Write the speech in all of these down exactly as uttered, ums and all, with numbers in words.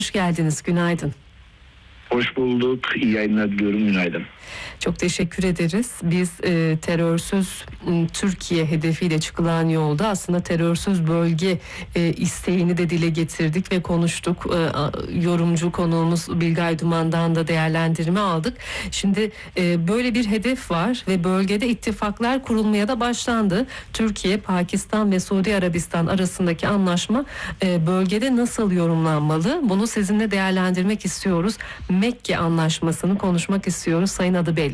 Hoş geldiniz, günaydın. Hoş bulduk, iyi yayınlar diliyorum, günaydın. Çok teşekkür ederiz. Biz e, terörsüz Türkiye hedefiyle çıkılan yolda aslında terörsüz bölge e, isteğini de dile getirdik ve konuştuk. E, yorumcu konuğumuz Bilgay Duman'dan da değerlendirme aldık. Şimdi e, böyle bir hedef var ve bölgede ittifaklar kurulmaya da başlandı. Türkiye, Pakistan ve Suudi Arabistan arasındaki anlaşma e, bölgede nasıl yorumlanmalı? Bunu sizinle değerlendirmek istiyoruz. Mekke Anlaşması'nı konuşmak istiyoruz. Sayın adı belli.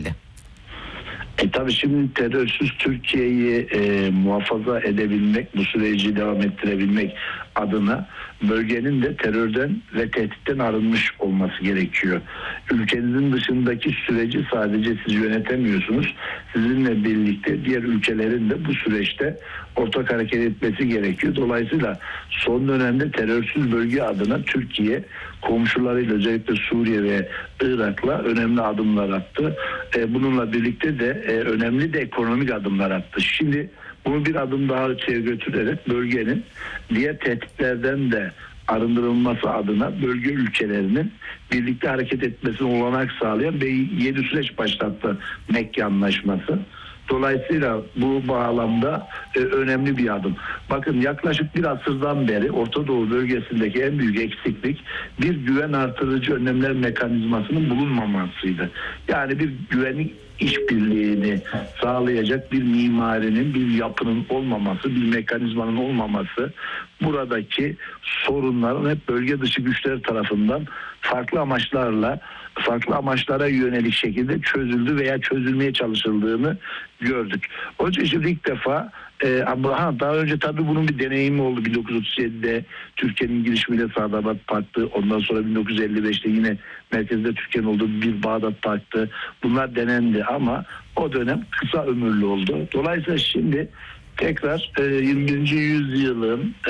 E tabii şimdi terörsüz Türkiye'yi e, muhafaza edebilmek, bu süreci devam ettirebilmek adına bölgenin de terörden ve tehditten arınmış olması gerekiyor. Ülkenizin dışındaki süreci sadece siz yönetemiyorsunuz. Sizinle birlikte diğer ülkelerin de bu süreçte ortak hareket etmesi gerekiyor. Dolayısıyla son dönemde terörsüz bölge adına Türkiye komşularıyla, özellikle Suriye ve Irak'la önemli adımlar attı. E, bununla birlikte de e, önemli de ekonomik adımlar attı. Şimdi bunu bir adım daha öteye götürerek bölgenin diğer tehditlerden de arındırılması adına bölge ülkelerinin birlikte hareket etmesine olanak sağlayan bir yeni süreç başlattı Mekke Anlaşması. Dolayısıyla bu bağlamda e, önemli bir adım. Bakın yaklaşık bir asırdan beri Orta Doğu bölgesindeki en büyük eksiklik bir güven artırıcı önlemler mekanizmasının bulunmamasıydı. Yani bir güvenlik işbirliğini sağlayacak bir mimarinin, bir yapının olmaması, bir mekanizmanın olmaması buradaki sorunların hep bölge dışı güçler tarafından farklı amaçlarla, farklı amaçlara yönelik şekilde çözüldü veya çözülmeye çalışıldığını gördük. Onun için şimdi ilk defa e, ama daha önce tabii bunun bir deneyimi oldu. bin dokuz yüz otuz yedide Türkiye'nin girişimiyle Sadabat Paktı, ondan sonra bin dokuz yüz elli beşte yine merkezde Türkiye'nin olduğu bir Bağdat Paktı. Bunlar denendi ama o dönem kısa ömürlü oldu. Dolayısıyla şimdi tekrar e, yirmi birinci yüzyılın e,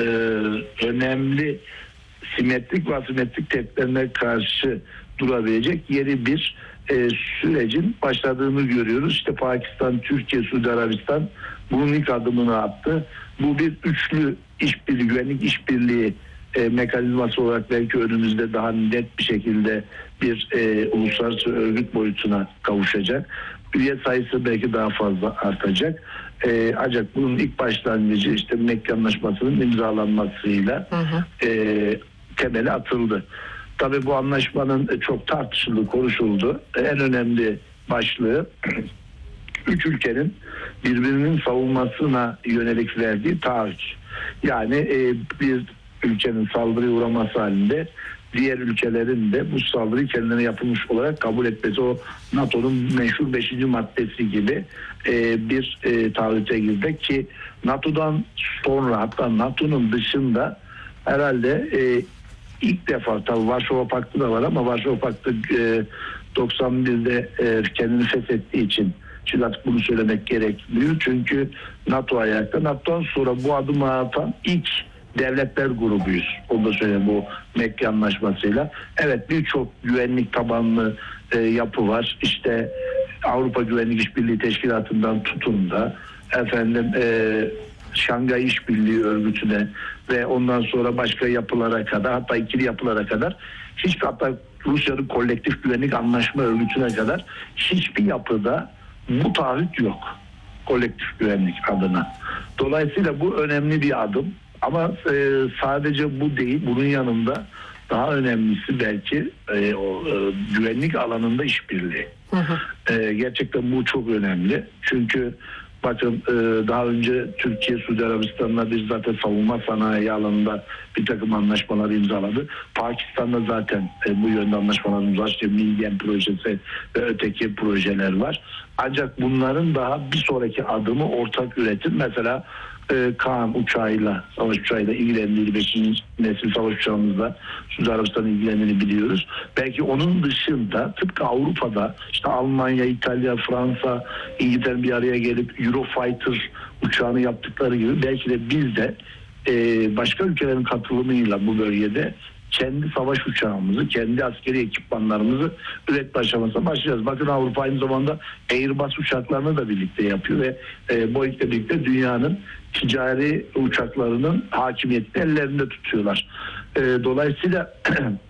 önemli simetrik ve asimetrik tehditlerine karşı durabilecek yeni bir e, sürecin başladığını görüyoruz. İşte Pakistan, Türkiye, Suudi Arabistan bunun ilk adımını attı. Bu bir üçlü işbirliği, güvenlik işbirliği e, mekanizması olarak belki önümüzde daha net bir şekilde bir e, uluslararası örgüt boyutuna kavuşacak. Üye sayısı belki daha fazla artacak. E, ancak bunun ilk başlangıcı işte Mekke Anlaşması'nın imzalanmasıyla hı hı. E, temeli atıldı. Tabii bu anlaşmanın çok tartışıldığı, konuşuldu. En önemli başlığı üç ülkenin birbirinin savunmasına yönelik verdiği taahhüt. Yani e, bir ülkenin saldırıya uğraması halinde diğer ülkelerin de bu saldırıyı kendilerine yapılmış olarak kabul etmesi, o NATO'nun meşhur beşinci maddesi gibi e, bir e, taahhüte girdi ki NATO'dan sonra, hatta NATO'nun dışında herhalde e, ilk defa, tabii Varşova Paktı da var ama Varşova Paktı e, doksan birde e, kendini feshettiği için şimdi artık bunu söylemek gerekmiyor. Çünkü NATO ayakta. NATO'dan sonra bu adımı atan ilk devletler grubuyuz. Onu da söyleyeyim bu Mekke Anlaşması'yla. Evet, birçok güvenlik tabanlı e, yapı var. İşte Avrupa Güvenlik İşbirliği Teşkilatı'ndan tutun da efendim e, Şangay İşbirliği Örgütü'ne ve ondan sonra başka yapılara kadar, hatta ikili yapılara kadar, hiç hatta Rusya'nın kolektif güvenlik anlaşma örgütüne kadar hiçbir yapıda bu taahhüt yok. Kolektif güvenlik adına. Dolayısıyla bu önemli bir adım. Ama e, sadece bu değil, bunun yanında daha önemlisi belki e, o e, güvenlik alanında işbirliği. Hı hı. E, gerçekten bu çok önemli. Çünkü bakın e, daha önce Türkiye, Suudi Arabistan'la biz zaten savunma sanayi alanında bir takım anlaşmalar imzaladı. Pakistan'da zaten e, bu yönde anlaşmalarımız var. İşte Milgen projesi ve öteki projeler var. Ancak bunların daha bir sonraki adımı ortak üretim. Mesela e, Kaan uçağıyla, savaş uçağıyla ilgilendiğini, beşinci nesil savaş uçağımızla Suudi Arabistan'ın ilgilendiğini biliyoruz. Belki onun dışında tıpkı Avrupa'da işte Almanya, İtalya, Fransa, İngiltere bir araya gelip Eurofighter uçağını yaptıkları gibi belki de biz de e, başka ülkelerin katılımıyla bu bölgede kendi savaş uçağımızı, kendi askeri ekipmanlarımızı üretme aşamasına başlayacağız. Bakın Avrupa aynı zamanda Airbus uçaklarını da birlikte yapıyor ve e, Boeing'le birlikte dünyanın ticari uçaklarının hakimiyetini ellerinde tutuyorlar. E, dolayısıyla